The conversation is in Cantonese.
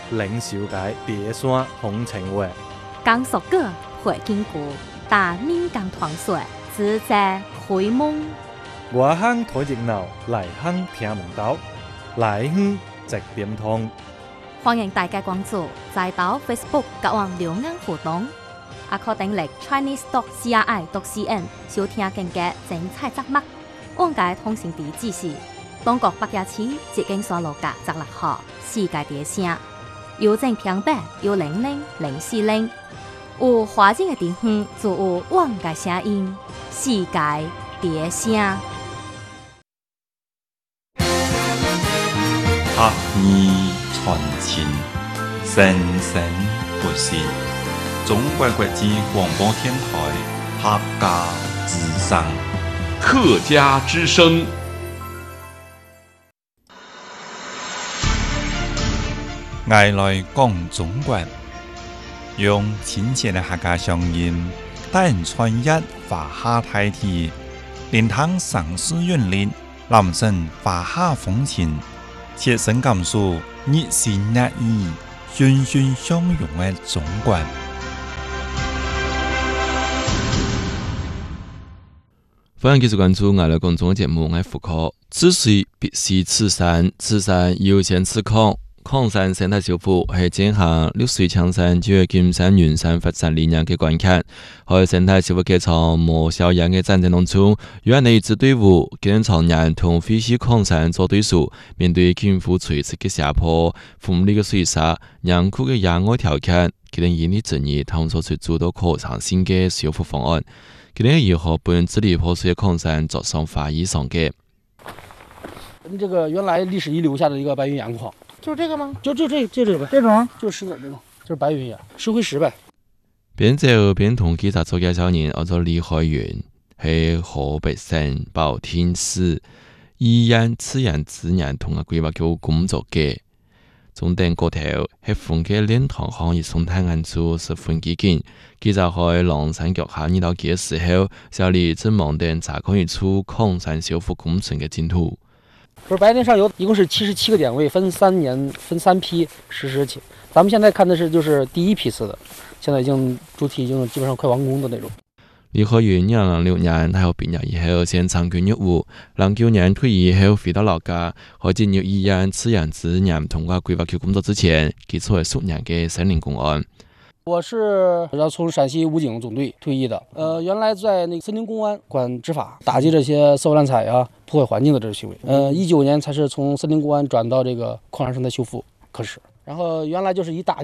领受界蝶山风情画。 江苏果会经过大闽江团水，自在开蒙。 外乡睇热闹，内乡听门道，来乡直点通。 欢迎大家关注在岛 Facebook 甲网留言互动，也可订阅 chinese.cri.cn 收听更加精彩节目。往界通行地址是东角北街市捷径山路甲16号世界碟声，邮政平板1000440。有华人的地方就有往界声音，世界碟声。 学艺传情，生生不息。中国国际广播电台客家之声， 客家之声。 爱来讲中国，用亲切的客家乡音，带人穿越华夏大地，连汤上诗韵律，男生华夏风情。切身感受热情热意、欣欣相融的中国。 欢迎继续关注我哋公众嘅节目，我系胡可。此水必是此山，此山有险此坑。矿山生态修复系整项绿水青山、就业金山、云山发展理念嘅关卡。喺生态修复基础无效样嘅战争当中，原来一支队伍跟常年同废弃矿山做对手，面对近乎垂直嘅下坡、锋利嘅水沙、严酷嘅野外条件，佢哋引力争议探索出诸多可行性嘅修复方案。佢哋如何本治理破碎嘅矿山作上法医上嘅？ 这个原来历史遗留下的一个白云岩矿。 就是这个吗？ 就这个呗， 这种就是石子这种，就是白云岩，石灰石呗。 边走边同记者做介绍人，叫做李海源，系河北省保定市宜安自然资源同埋规划局工作嘅。中等个头系fon嘅练堂行业生态案处十分激进，记者喺狼山脚下遇到嘅时候，小李正忙等查看一处矿山修复工程嘅进度。 不是白云上游一共是77个点位，分3批实施起。咱们现在看的是就是第一批次的，现在主体已经基本上快完工的那种。 李可源2006年大学毕业以后，先参军入伍，09年退役後回到老家，喺進入宜安自然資源同埋規劃局工作之前，佢做係10年嘅森林公安。 我是从陕西武警总队退役的，原来在那个森林公安管执法，打击这些色污染采啊、破坏环境的这种行为。19年才是从森林公安转到这个矿山生态修复科室，然后原来就是以打击